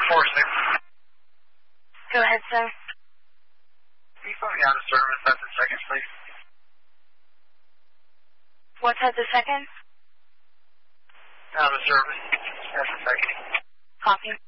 4-6. Go ahead, sir. Can you put me out of service at the second, please? What's at the second? Out of service at the second. Copy.